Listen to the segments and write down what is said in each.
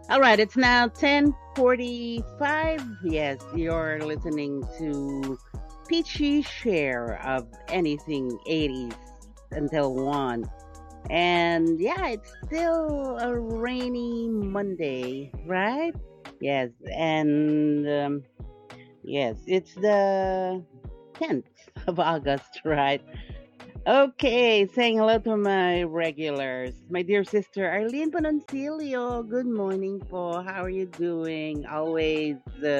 All right, it's now 10:45. Yes, you're listening to Peachy Share of anything 80s until 1. And yeah, it's still a rainy Monday, right? Yes, and yes, it's the 10th of August, right? Okay, saying hello to my regulars. My dear sister Arlene Panoncilio, good morning po. How are you doing? Always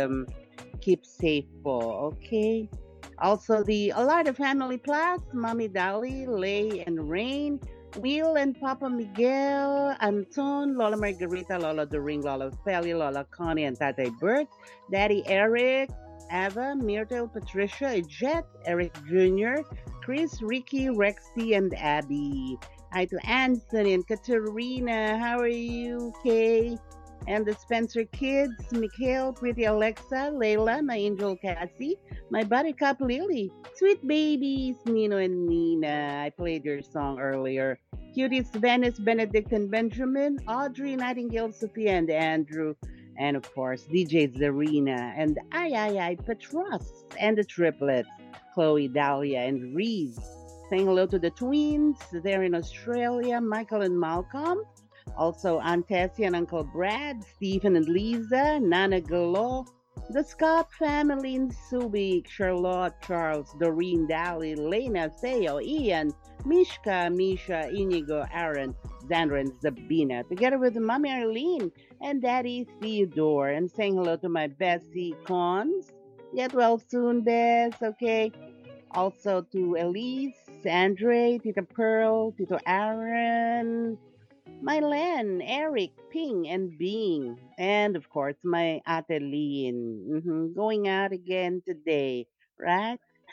keep safe po, okay? Also the Alarda Family Plus, Mommy Dolly, Lay and Rain, Will and Papa Miguel, Anton, Lola Margarita, Lola Doring, Lola Feli, Lola Connie and Tate Bert, Daddy Eric, Ava, Myrtle, Patricia, Jet, Eric Jr., Chris, Ricky, Rexy, and Abby. Hi to Anthony and Katerina. How are you, Kay? And the Spencer kids, Mikhail, Pretty Alexa, Layla, my angel Cassie, my buttercup Lily, sweet babies, Nino and Nina. I played your song earlier. Cuties, Venice, Benedict and Benjamin, Audrey, Nightingale, Sophia, and Andrew. And of course, DJ Zarina and I, Petros, and the triplets. Chloe, Dahlia, and Reese. Saying hello to the twins. They're in Australia, Michael and Malcolm. Also, Aunt Tessie and Uncle Brad, Stephen and Lisa, Nana Galo, the Scott family in Subic, Charlotte, Charles, Doreen, Dally, Lena, Theo, Ian, Mishka, Misha, Inigo, Aaron, Xandra, and Zabina, together with Mommy Arlene and Daddy Theodore, and saying hello to my Bessie Cons. Get well soon, Bess, okay? Also to Elise, Andre, Tita Pearl, Tito Aaron, my Len, Eric, Ping, and Bing. And of course, my Ate Lean. Going out again today, right?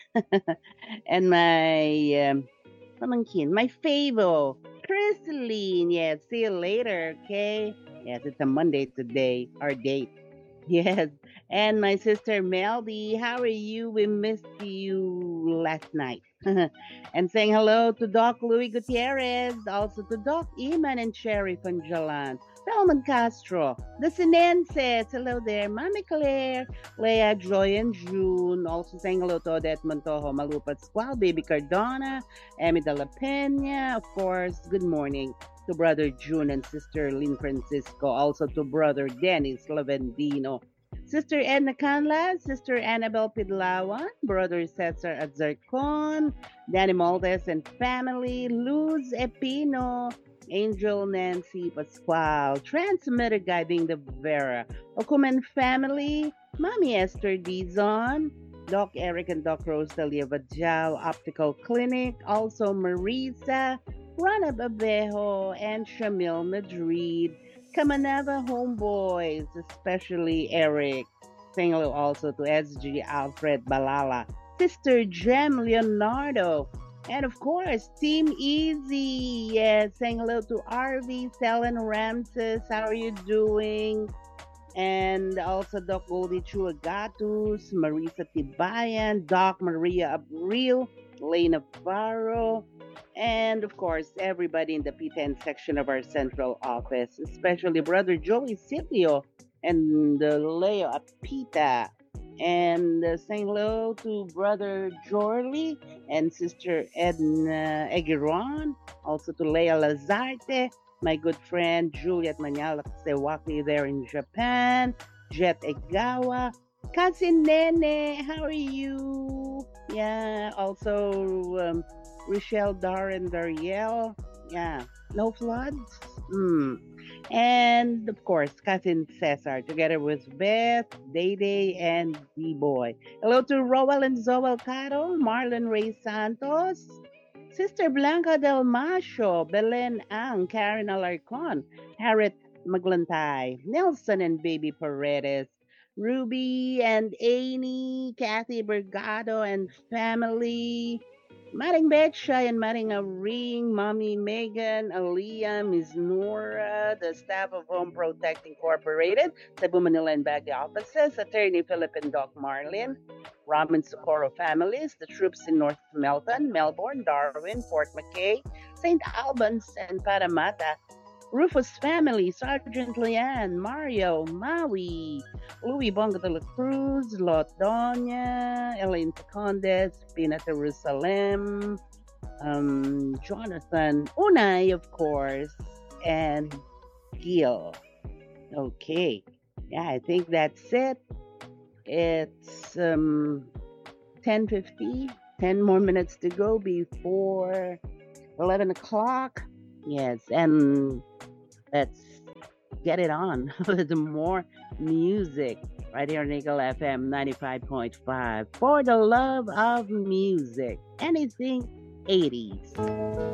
And my pamangkin, my favo, Chrisline. Yes, see you later, okay? Yes, it's a Monday today, our date. Yes. And my sister Melby, how are you? We missed you last night. And saying hello to Doc Louis Gutierrez, also to Doc Iman and Sherry Panjalan, Telman Castro, the Sinenses, hello there, Mami Claire, Leah, Joy, and June. Also saying hello to Odette Montojo, Malu Pascual, Baby Cardona, Emi de la Pena, of course, good morning to Brother June and Sister Lynn Francisco, also to Brother Dennis Lavendino, Sister Edna Canla, Sister Annabel Pidlawan, Brother Cesar Azarcon, Danny Maltes and family, Luz Epino, Angel Nancy Pascual, Transmitter Guiding the Vera, Okumen family, Mommy Esther Dizon, Doc Eric and Doc Rosalia Vajal Optical Clinic, also Marisa, Rana Babejo, and Shamil Madrid, Kamanava homeboys, especially Eric. Saying hello also to SG Alfred Balala, Sister Gem Leonardo, and of course, Team Easy. Yes, saying hello to RV, Selen Ramses. How are you doing? And also Doc Goldie Chuagatus, Marisa Tibayan, Doc Maria Abril, Lena Faro, and of course, everybody in the P10 section of our central office, especially Brother Joey Silvio and Leo Apita. And saying hello to Brother Jorley and Sister Edna Egiron, also to Leia Lazarte, my good friend Juliet Manyala Sewaki there in Japan, Jet Egawa, Cousin Nene, how are you? Yeah, also Rochelle Dar and Dariel. Yeah, no floods. Hmm. And of course, cousin Cesar, together with Beth, Day Day, and D Boy. Hello to Roel and Zoel Caro, Marlon Ray Santos, Sister Blanca Del Macho, Belen Ang, Karen Alarcon, Harriet Maglantay, Nelson and Baby Paredes, Ruby and Amy, Kathy Bergado and family, Maring Betcha and Maring Ring, Mommy Megan, Aaliyah, Miss Nora, the staff of Home Protect Incorporated, Cebu Manila and Baguio offices, Attorney Philip and Doc Marlin, Ramen Socorro families, the troops in North Melton, Melbourne, Darwin, Port McKay, St. Albans, and Parramatta, Rufus family, Sergeant Leanne, Mario, Maui, Louis Bongo de la Cruz, Lot Doña, Elaine Condes, Pina Jerusalem, Jonathan, Unai, of course, and Gil. Okay. Yeah, I think that's it. It's 10:50, 10 more minutes to go before 11 o'clock. Yes, and let's get it on with more music right here on Eagle FM 95.5 for the love of music. Anything 80s.